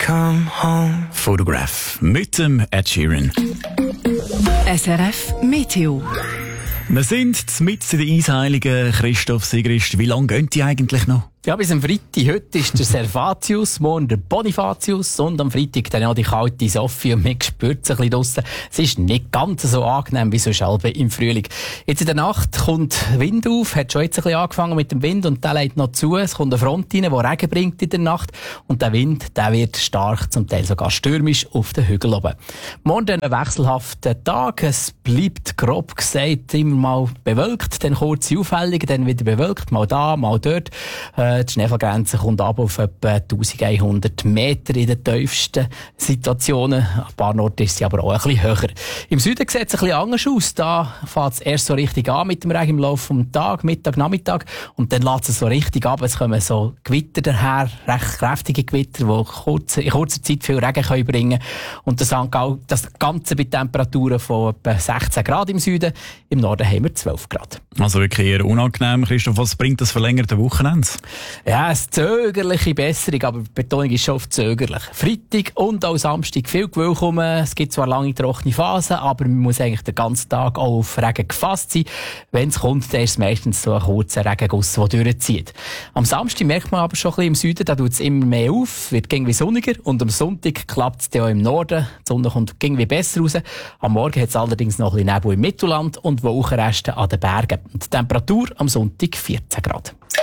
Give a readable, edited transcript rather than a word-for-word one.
come home. Photograph mit dem Ed Sheeran. SRF Meteo. Wir sind mitten in der Eisheiligen. Christoph Sigrist, wie lange gehen die eigentlich noch? Ja, bis am Freitag. Heute ist der Servatius, morgen der Bonifatius und am Freitag dann auch die kalte Sophie und man spürt es ein bisschen draussen. Es ist nicht ganz so angenehm wie so Schalbe im Frühling. Jetzt in der Nacht kommt Wind auf, hat schon jetzt ein bisschen angefangen mit dem Wind und der lädt noch zu. Es kommt eine Front rein, die Regen bringt in der Nacht und der Wind, der wird stark, zum Teil sogar stürmisch auf den Hügeln oben. Morgen dann ein wechselhafter Tag. Es bleibt grob gesagt immer mal bewölkt, dann kurze Aufhellungen, dann wieder bewölkt, mal da, mal dort. Die Schneefallgrenze kommt ab auf etwa 1100 Meter in den tiefsten Situationen. An ein paar Orten ist sie aber auch ein bisschen höher. Im Süden sieht es ein bisschen anders aus. Da fängt es erst so richtig an mit dem Regen im Laufe des Tages, Mittag, Nachmittag. Und dann lässt es so richtig ab. Es kommen so Gewitter daher, recht kräftige Gewitter, die in kurzer Zeit viel Regen können bringen. Und das Ganze bei Temperaturen von etwa 16 Grad im Süden. Im Norden haben wir 12 Grad. Also wirklich eher unangenehm. Christoph, was bringt das verlängerte Wochenende? Ja, eine zögerliche Besserung, aber die Betonung ist schon auf zögerlich. Freitag und auch Samstag viel Gewölk kommen. Es gibt zwar lange trockene Phasen, aber man muss eigentlich den ganzen Tag auch auf Regen gefasst sein. Wenn es kommt, dann ist es meistens so ein kurzer Regenguss, der durchzieht. Am Samstag merkt man aber schon ein bisschen im Süden, da tut es immer mehr auf, wird irgendwie sonniger und am Sonntag klappt es dann auch im Norden. Die Sonne kommt irgendwie besser raus. Am Morgen hat es allerdings noch ein bisschen Nebel im Mittelland und Wolkenreste an den Bergen. Und die Temperatur am Sonntag 14 Grad.